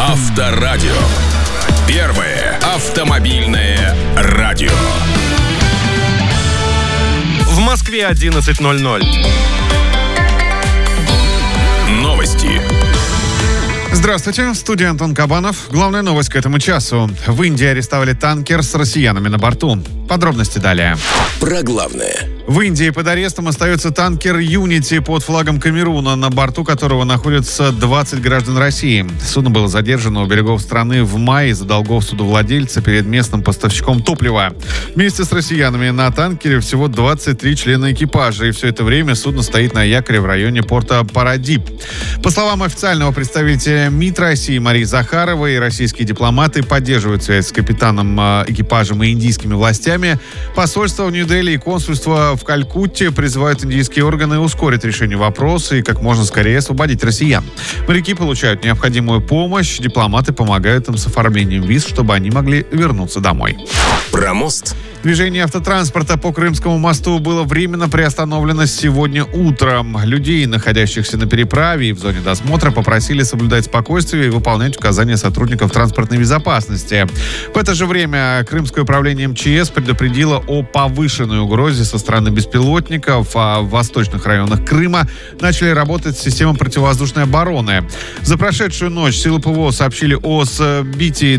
Авторадио. Первое автомобильное радио. В Москве 11:00. Новости. Здравствуйте, в студии Антон Кабанов. Главная новость к этому часу. В Индии арестовали танкер с россиянами на борту. Подробности далее. Про главное. В Индии под арестом остается танкер «Юнити» под флагом Камеруна, на борту которого находятся 20 граждан России. Судно было задержано у берегов страны в мае из-за долгов судовладельца перед местным поставщиком топлива. Вместе с россиянами на танкере всего 23 члена экипажа, и все это время судно стоит на якоре в районе порта Парадип. По словам официального представителя МИД России Марии Захаровой, российские дипломаты поддерживают связь с капитаном, экипажем и индийскими властями. Посольство в Нью-Дели и консульство в Калькутте призывают индийские органы ускорить решение вопроса и как можно скорее освободить россиян. Моряки получают необходимую помощь, дипломаты помогают им с оформлением виз, чтобы они могли вернуться домой. Про мост. Движение автотранспорта по Крымскому мосту было временно приостановлено сегодня утром. Людей, находящихся на переправе и в зоне досмотра, попросили соблюдать спокойствие и выполнять указания сотрудников транспортной безопасности. В это же время Крымское управление МЧС предупредило о повышенной угрозе со стороны беспилотников, а в восточных районах Крыма начали работать системы противовоздушной обороны. За прошедшую ночь силы ПВО сообщили о сбитии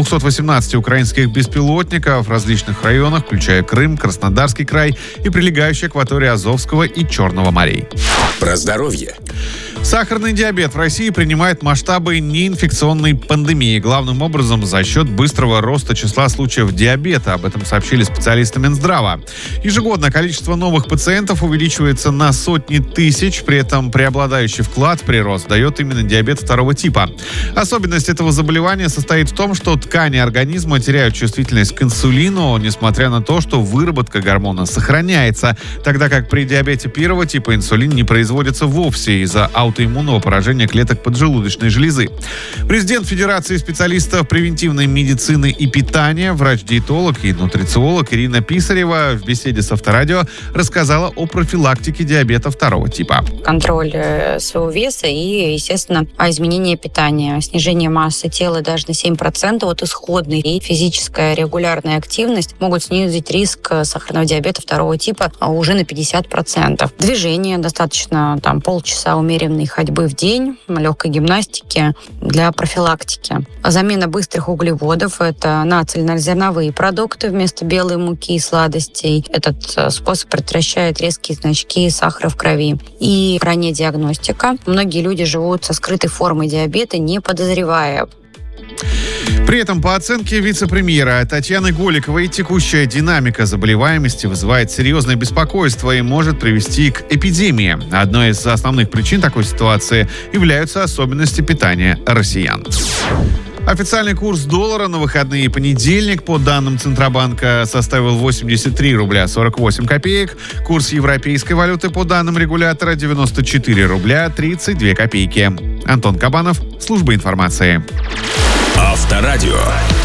218 украинских беспилотников в различных районах, включая Крым, Краснодарский край и прилегающие акватории Азовского и Черного морей. Про здоровье. Сахарный диабет в России принимает масштабы неинфекционной пандемии, главным образом за счет быстрого роста числа случаев диабета. Об этом сообщили специалисты Минздрава. Ежегодно количество новых пациентов увеличивается на сотни тысяч, при этом преобладающий вклад в прирост дает именно диабет второго типа. Особенность этого заболевания состоит в том, что ткани организма теряют чувствительность к инсулину, несмотря на то, что выработка гормона сохраняется, тогда как при диабете первого типа инсулин не производится вовсе из-за аутоиммунного поражения клеток поджелудочной железы. Президент Федерации специалистов превентивной медицины и питания, врач-диетолог и нутрициолог Ирина Писарева в беседе с Авторадио рассказала о профилактике диабета второго типа. Контроль своего веса и, естественно, изменение питания, снижение массы тела даже на 7% от исходной, и физическая регулярная активность могут снизить риск сахарного диабета второго типа уже на 50%. Движение достаточно полчаса умеренной ходьбы в день, легкой гимнастики для профилактики. Замена быстрых углеводов – это на цельнозерновые продукты вместо белой муки и сладостей. Этот способ предотвращает резкие значки сахара в крови. И ранняя диагностика. Многие люди живут со скрытой формой диабета, не подозревая. При этом, по оценке вице-премьера Татьяны Голиковой, текущая динамика заболеваемости вызывает серьезное беспокойство и может привести к эпидемии. Одной из основных причин такой ситуации являются особенности питания россиян. Официальный курс доллара на выходные и понедельник, по данным Центробанка, составил 83 рубля 48 копеек. Курс европейской валюты, по данным регулятора, 94 рубля 32 копейки. Антон Кабанов, служба информации. Авторадио.